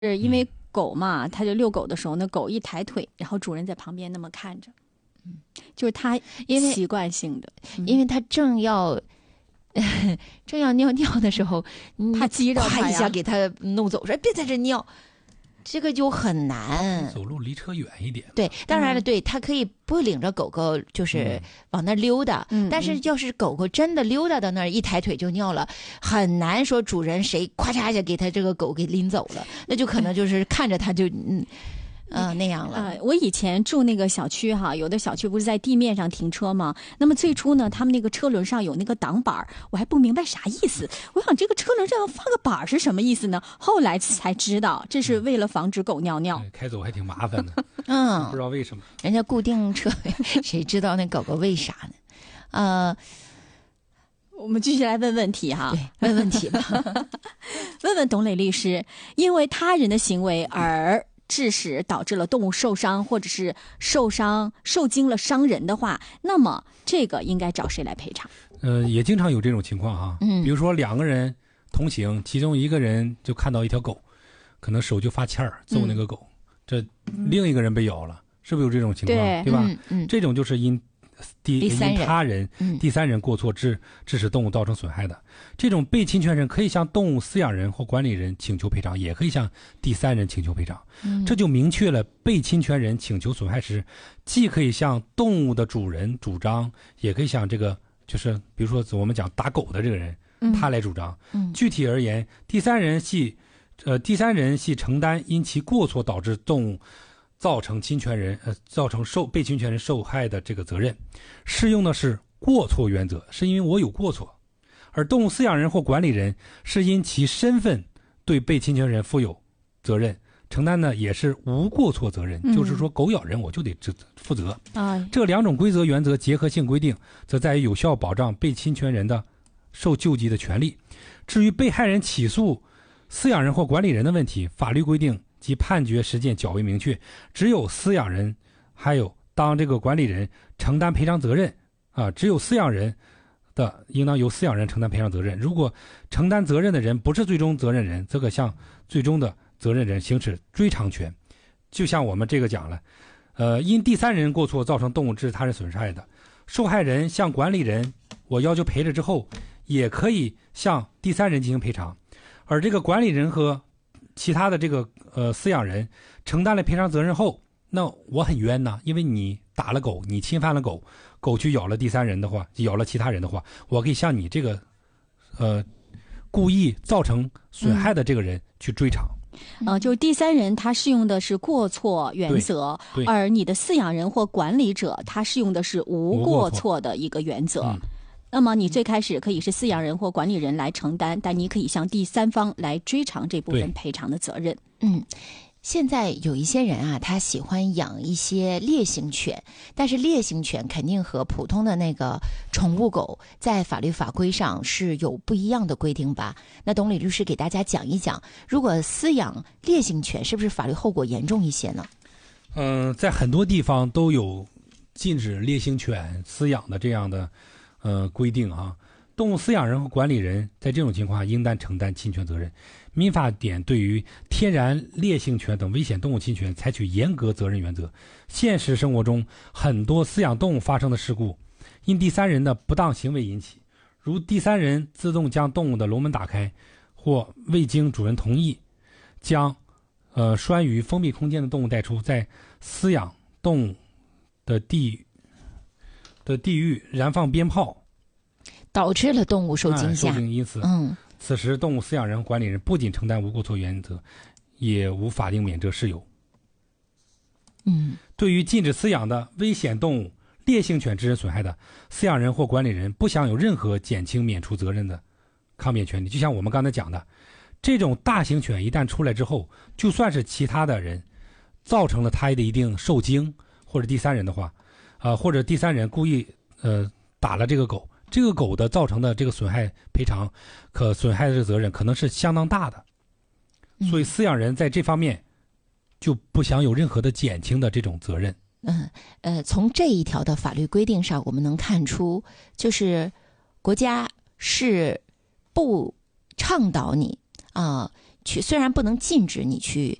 是因为狗嘛，它就遛狗的时候，那狗一抬腿，然后主人在旁边那么看着，就是它习惯性的， 因为它正要尿尿的时候， 怕激着它一下给它弄走，说别在这尿。这个就很难， 走路离车远一点。 对，当然了，对，他可以不领着狗狗就是往那溜达，但是要是狗狗真的溜达到那儿，一抬腿就尿了，很难说主人谁咔嚓一下给他这个狗给拎走了，那就可能就是看着他就那样了。 我以前住那个小区哈，有的小区不是在地面上停车吗？那么最初呢，他们那个车轮上有那个挡板，我还不明白啥意思。我想这个车轮上放个板是什么意思呢？后来才知道，这是为了防止狗尿尿。 开走还挺麻烦的，不知道为什么。 人家固定车，谁知道那狗狗为啥呢？ 我们继续来问问题哈， 对，问问题吧。 问问董磊律师，因为他人的行为而致使导致了动物受伤，或者是受惊了伤人的话，那么这个应该找谁来赔偿？ 也经常有这种情况哈。比如说2个人同行，其中一个人就看到一条狗，可能手就发欠儿揍那个狗，这另一个人被咬了，是不是有这种情况？对吧？这种就是因他人、第三人过错致使动物造成损害的，这种被侵权人可以向动物饲养人或管理人请求赔偿，也可以向第三人请求赔偿。这就明确了被侵权人请求损害时，既可以向动物的主人主张，也可以向这个就是比如说我们讲打狗的这个人，他来主张。具体而言，第三人系承担因其过错导致动物造成被侵权人受害的这个责任，适用的是过错原则，是因为我有过错，而动物饲养人或管理人是因其身份对被侵权人负有责任，承担的也是无过错责任，就是说狗咬人我就得负责。这2种规则原则结合性规定，则在于有效保障被侵权人的受救济的权利。至于被害人起诉饲养人或管理人的问题，法律规定及判决实践较为明确，只有饲养人还有当这个管理人承担赔偿责任只有饲养人的应当由饲养人承担赔偿责任。如果承担责任的人不是最终责任人，则可向最终的责任人行使追偿权。就像我们这个讲了，因第三人过错造成动物致他人损害的，受害人向管理人我要求赔了之后，也可以向第三人进行赔偿，而这个管理人和其他的这个饲养人承担了赔偿责任后，那我很冤呐，因为你打了狗，你侵犯了狗，狗去咬了第三人的话，咬了其他人的话，我可以向你这个故意造成损害的这个人去追偿。 就是第三人他适用的是过错原则，而你的饲养人或管理者他适用的是无过错的一个原则。那么你最开始可以是饲养人或管理人来承担，但你可以向第三方来追偿这部分赔偿的责任。 现在有一些人啊，他喜欢养一些烈性犬，但是烈性犬肯定和普通的那个宠物狗在法律法规上是有不一样的规定吧？那董磊律师给大家讲一讲，如果饲养烈性犬是不是法律后果严重一些呢？ 在很多地方都有禁止烈性犬饲养的这样的规定啊。动物饲养人和管理人在这种情况下应当承担侵权责任。民法典对于天然烈性犬等危险动物侵权采取严格责任原则。现实生活中很多饲养动物发生的事故因第三人的不当行为引起，如第三人自动将动物的笼门打开，或未经主人同意将拴于封闭空间的动物带出，在饲养动物的地域燃放鞭炮， 导致了动物受惊吓。 因此此时动物饲养人管理人不仅承担无过错原则，也无法定免责事由。对于禁止饲养的危险动物烈性犬致人损害的，饲养人或管理人不享有任何减轻免除责任的抗辩权利。就像我们刚才讲的，这种大型犬一旦出来之后，就算是其他的人造成了他的一定受惊，或者第三人的话或者第三人故意打了这个狗，这个狗的造成的这个损害赔偿可损害的责任可能是相当大的，所以饲养人在这方面就不享有任何的减轻的这种责任。 从这一条的法律规定上，我们能看出，就是国家是不倡导你去，虽然不能禁止你去